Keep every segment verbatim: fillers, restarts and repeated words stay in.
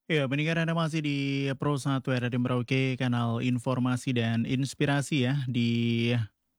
Ya, pendengar Anda masih di Pro satu R R D Merauke, kanal informasi dan inspirasi ya di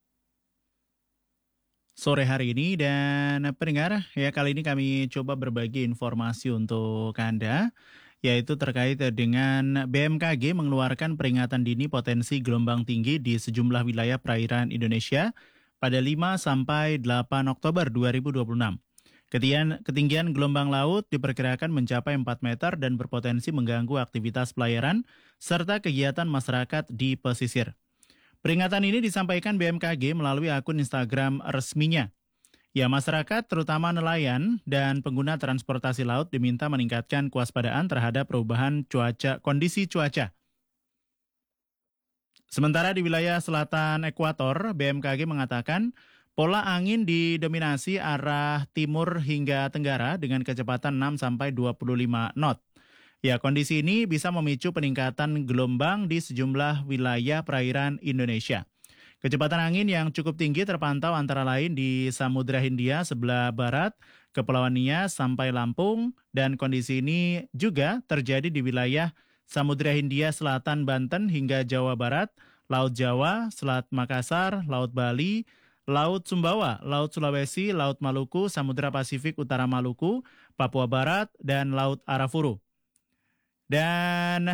sore hari ini. Dan pendengar, ya kali ini kami coba berbagi informasi untuk Anda, yaitu terkait dengan B M K G mengeluarkan peringatan dini potensi gelombang tinggi di sejumlah wilayah perairan Indonesia pada lima sampai delapan Oktober dua ribu dua puluh enam. Ketinggian, ketinggian gelombang laut diperkirakan mencapai empat meter dan berpotensi mengganggu aktivitas pelayaran serta kegiatan masyarakat di pesisir. Peringatan ini disampaikan B M K G melalui akun Instagram resminya. Ya, masyarakat terutama nelayan dan pengguna transportasi laut diminta meningkatkan kewaspadaan terhadap perubahan cuaca, kondisi cuaca. Sementara di wilayah selatan ekuator, B M K G mengatakan pola angin didominasi arah timur hingga tenggara dengan kecepatan enam sampai dua puluh lima knot. Ya, kondisi ini bisa memicu peningkatan gelombang di sejumlah wilayah perairan Indonesia. Kecepatan angin yang cukup tinggi terpantau antara lain di Samudra Hindia sebelah barat, Kepulauan Nias sampai Lampung, dan kondisi ini juga terjadi di wilayah Samudra Hindia Selatan Banten hingga Jawa Barat, Laut Jawa, Selat Makassar, Laut Bali, Laut Sumbawa, Laut Sulawesi, Laut Maluku, Samudra Pasifik Utara Maluku, Papua Barat, dan Laut Arafuru. Dan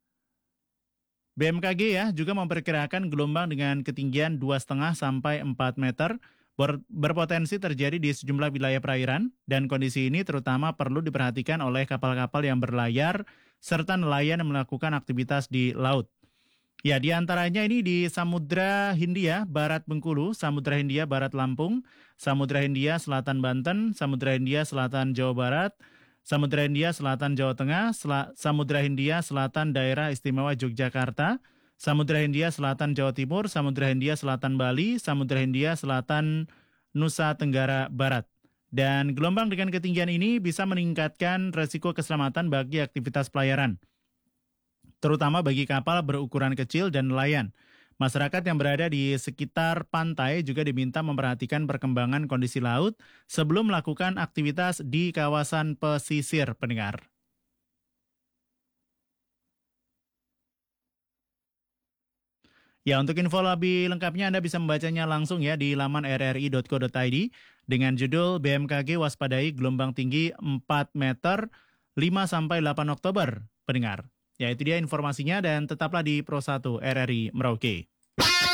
B M K G ya juga memperkirakan gelombang dengan ketinggian dua koma lima sampai empat meter ber- berpotensi terjadi di sejumlah wilayah perairan, dan kondisi ini terutama perlu diperhatikan oleh kapal-kapal yang berlayar serta nelayan yang melakukan aktivitas di laut. Ya, di antaranya ini di Samudra Hindia Barat Bengkulu, Samudra Hindia Barat Lampung, Samudra Hindia Selatan Banten, Samudra Hindia Selatan Jawa Barat, Samudra Hindia Selatan Jawa Tengah, Sel- Samudra Hindia Selatan Daerah Istimewa Yogyakarta, Samudra Hindia Selatan Jawa Timur, Samudra Hindia Selatan Bali, Samudra Hindia Selatan Nusa Tenggara Barat. Dan gelombang dengan ketinggian ini bisa meningkatkan resiko keselamatan bagi aktivitas pelayaran, terutama bagi kapal berukuran kecil dan nelayan. Masyarakat yang berada di sekitar pantai juga diminta memperhatikan perkembangan kondisi laut sebelum melakukan aktivitas di kawasan pesisir, pendengar. Ya, untuk info lebih lengkapnya Anda bisa membacanya langsung ya di laman r r i dot co dot i d dengan judul B M K G waspadai gelombang tinggi empat meter lima sampai delapan Oktober, pendengar. Ya, itu dia informasinya dan tetaplah di Pro satu R R I Merauke.